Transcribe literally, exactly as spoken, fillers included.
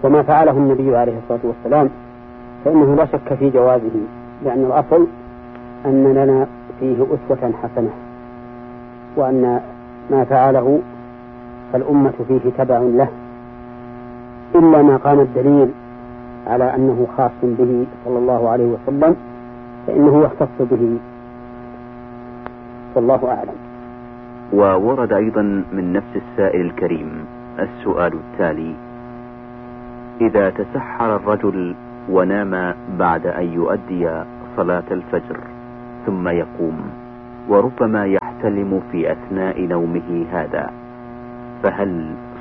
وما فعله النبي عليه الصلاة والسلام فإنه لا شك في جوازه، لأن الأصل أن لنا فيه أسوة حسنة، وأن ما فعله فالأمة فيه تبع له، إلا ما قام الدليل على أنه خاص به صلى الله عليه وسلم فإنه يختص به، والله أعلم. وورد أيضا من نفس السائل الكريم السؤال التالي: إذا تسحر الرجل ونام بعد أن يؤدي صلاة الفجر ثم يقوم وربما يحتلم في أثناء نومه هذا، فهل